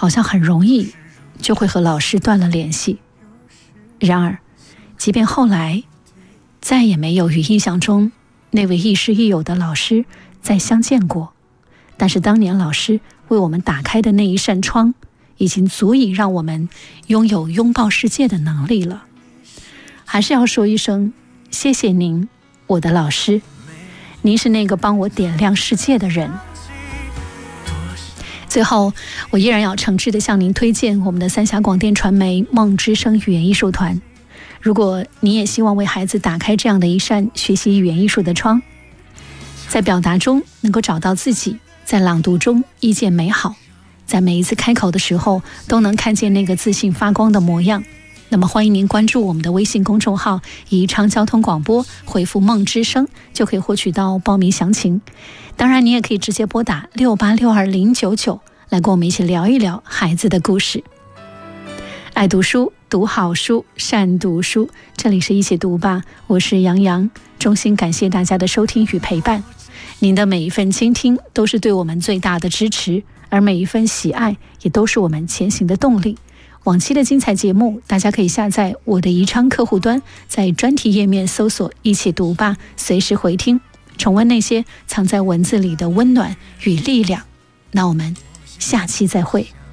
好像很容易就会和老师断了联系。然而，即便后来再也没有与印象中那位亦师亦友的老师再相见过，但是当年老师为我们打开的那一扇窗，已经足以让我们拥有拥抱世界的能力了。还是要说一声谢谢您，我的老师，您是那个帮我点亮世界的人。最后，我依然要诚挚地向您推荐我们的三峡广电传媒梦之声语言艺术团。如果你也希望为孩子打开这样的一扇学习语言艺术的窗，在表达中能够找到自己，在朗读中遇见美好，在每一次开口的时候都能看见那个自信发光的模样，那么欢迎您关注我们的微信公众号宜昌交通广播，回复梦之声就可以获取到报名详情。当然你也可以直接拨打6862-099来跟我们一起聊一聊孩子的故事。爱读书，读好书，善读书，这里是一起读吧，我是杨洋，衷心感谢大家的收听与陪伴。您的每一份倾听都是对我们最大的支持，而每一份喜爱也都是我们前行的动力。往期的精彩节目大家可以下载我的宜昌客户端，在专题页面搜索一起读吧，随时回听，重温那些藏在文字里的温暖与力量。那我们下期再会。